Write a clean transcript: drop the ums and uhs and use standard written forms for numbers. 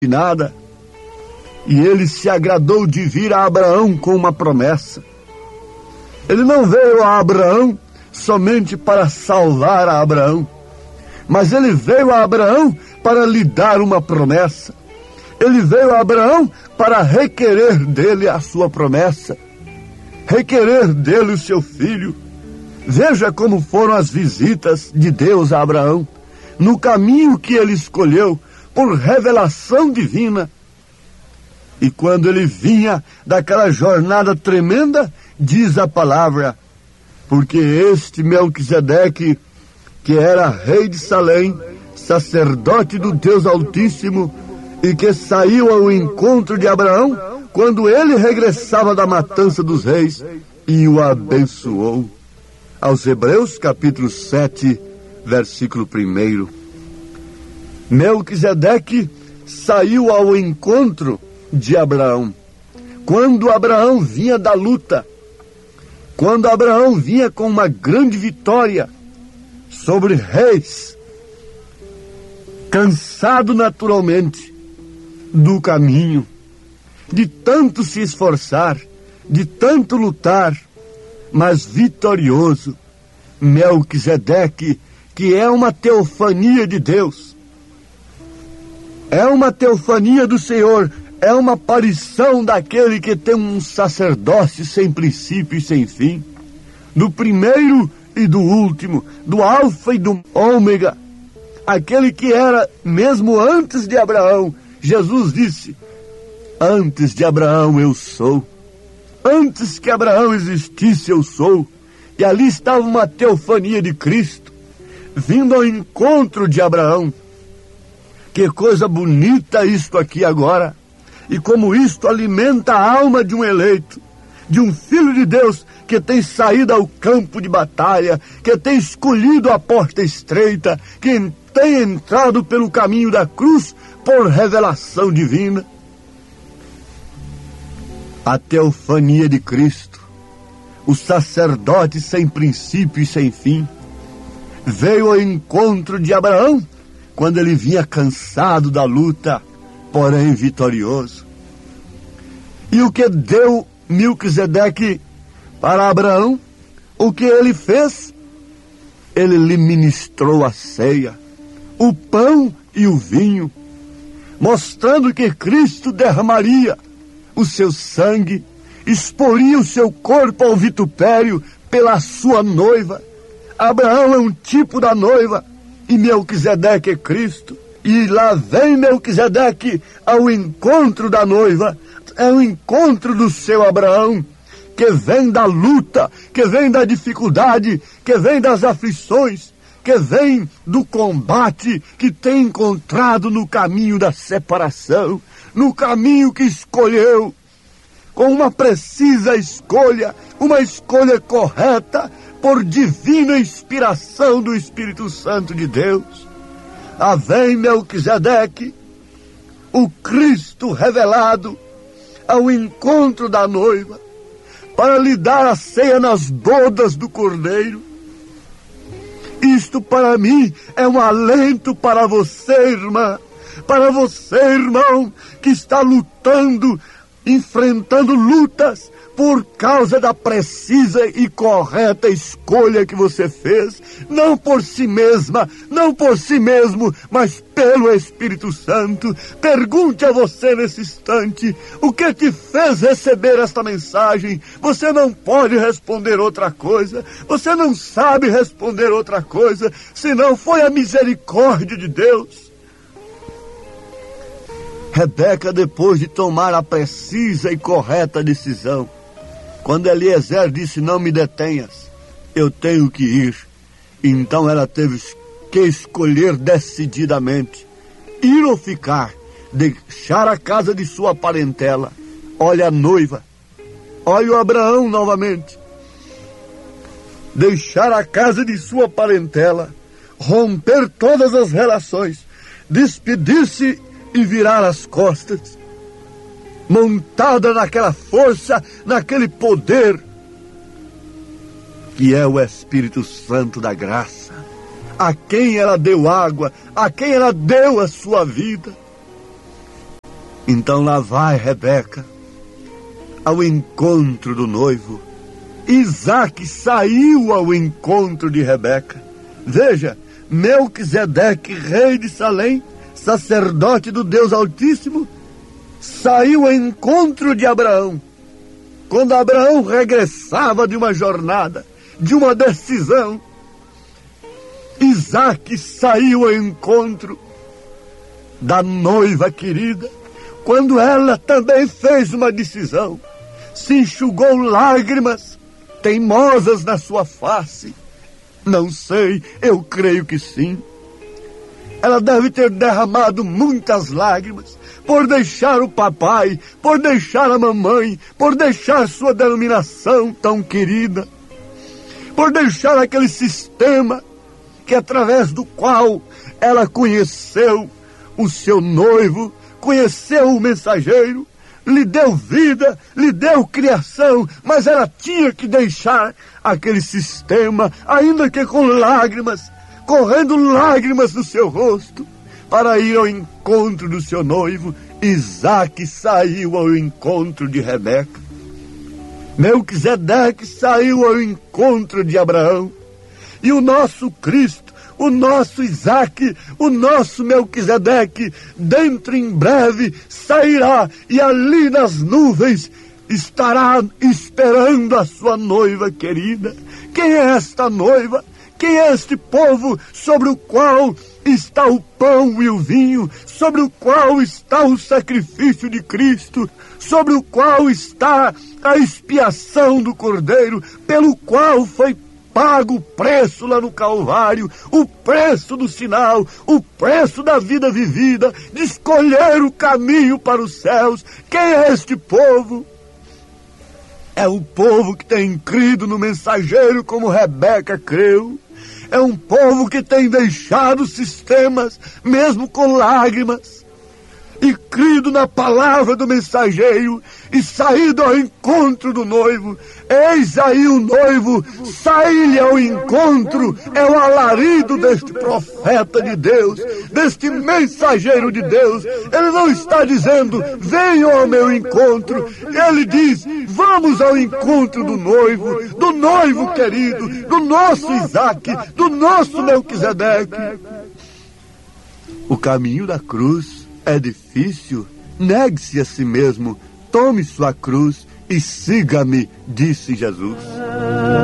nada. E ele se agradou de vir a Abraão com uma promessa. Ele não veio a Abraão somente para salvar a Abraão, mas ele veio a Abraão para lhe dar uma promessa. Ele veio a Abraão para requerer dele a sua promessa, requerer dele o seu filho. Veja como foram as visitas de Deus a Abraão, no caminho que ele escolheu, por revelação divina. E quando ele vinha daquela jornada tremenda, diz a palavra, porque este Melquisedeque, que era rei de Salém, sacerdote do Deus Altíssimo, e que saiu ao encontro de Abraão, quando ele regressava da matança dos reis, e o abençoou. Aos Hebreus, capítulo 7, versículo 1. Melquisedeque saiu ao encontro de Abraão. Quando Abraão vinha da luta, quando Abraão vinha com uma grande vitória sobre reis, cansado naturalmente do caminho, de tanto se esforçar, de tanto lutar, mas vitorioso, Melquisedeque, que é uma teofania de Deus, é uma teofania do Senhor, é uma aparição daquele que tem um sacerdócio sem princípio e sem fim, do primeiro e do último, do alfa e do ômega, aquele que era mesmo antes de Abraão. Jesus disse, antes de Abraão eu sou, antes que Abraão existisse eu sou. E ali estava uma teofania de Cristo, vindo ao encontro de Abraão. Que coisa bonita isto aqui agora, e como isto alimenta a alma de um eleito, de um filho de Deus que tem saído ao campo de batalha, que tem escolhido a porta estreita, que tem entrado pelo caminho da cruz por revelação divina. A teofania de Cristo, o sacerdote sem princípio e sem fim, veio ao encontro de Abraão quando ele vinha cansado da luta, porém vitorioso. E o que deu Melquisedeque para Abraão? O que ele fez? Ele lhe ministrou a ceia, o pão e o vinho, mostrando que Cristo derramaria o seu sangue, exporia o seu corpo ao vitupério pela sua noiva. Abraão é um tipo da noiva, e Melquisedeque é Cristo. E lá vem Melquisedeque ao encontro da noiva, é o encontro do seu Abraão, que vem da luta, que vem da dificuldade, que vem das aflições, que vem do combate que tem encontrado no caminho da separação, no caminho que escolheu, com uma precisa escolha, uma escolha correta, por divina inspiração do Espírito Santo de Deus. Lá vem Melquisedeque, o Cristo revelado, ao encontro da noiva, para lhe dar a ceia nas bodas do Cordeiro. Isto para mim é um alento para você, irmã, para você, irmão, que está lutando, enfrentando lutas, por causa da precisa e correta escolha que você fez, não por si mesma, não por si mesmo, mas pelo Espírito Santo. Pergunte a você nesse instante, o que te fez receber esta mensagem? Você não pode responder outra coisa, você não sabe responder outra coisa, senão foi a misericórdia de Deus. Rebeca, depois de tomar a precisa e correta decisão, quando Eliezer disse, não me detenhas, eu tenho que ir. Então ela teve que escolher decididamente, ir ou ficar, deixar a casa de sua parentela. Olha a noiva, olha o Abraão novamente. Deixar a casa de sua parentela, romper todas as relações, despedir-se e virar as costas, montada naquela força, naquele poder, que é o Espírito Santo da graça, a quem ela deu água, a quem ela deu a sua vida. Então lá vai Rebeca ao encontro do noivo. Isaque saiu ao encontro de Rebeca. Veja, Melquisedeque, rei de Salém, sacerdote do Deus Altíssimo, saiu ao encontro de Abraão. Quando Abraão regressava de uma jornada, de uma decisão, Isaque saiu ao encontro da noiva querida, quando ela também fez uma decisão, se enxugou lágrimas teimosas na sua face. Não sei, eu creio que sim. Ela deve ter derramado muitas lágrimas por deixar o papai, por deixar a mamãe, por deixar sua denominação tão querida, por deixar aquele sistema que através do qual ela conheceu o seu noivo, conheceu o mensageiro, lhe deu vida, lhe deu criação, mas ela tinha que deixar aquele sistema, ainda que com lágrimas, correndo lágrimas no seu rosto, para ir ao encontro do seu noivo. Isaque saiu ao encontro de Rebeca. Melquisedeque saiu ao encontro de Abraão. E o nosso Cristo, o nosso Isaque, o nosso Melquisedeque, dentro em breve sairá, e ali nas nuvens estará esperando a sua noiva querida. Quem é esta noiva? Quem é este povo sobre o qual está o pão e o vinho, sobre o qual está o sacrifício de Cristo, sobre o qual está a expiação do Cordeiro, pelo qual foi pago o preço lá no Calvário, o preço do sinal, o preço da vida vivida, de escolher o caminho para os céus. Quem é este povo? É o povo que tem crido no mensageiro como Rebeca creu. É um povo que tem deixado sistemas, mesmo com lágrimas, e crido na palavra do mensageiro, e saído ao encontro do noivo. Eis aí o noivo, sai-lhe ao encontro. É o alarido deste profeta de Deus, deste mensageiro de Deus. Ele não está dizendo, venham ao meu encontro. Ele diz, vamos ao encontro do noivo querido, do nosso Isaque, do nosso Melquisedeque. O caminho da cruz é difícil. Negue-se a si mesmo, tome sua cruz e siga-me, disse Jesus.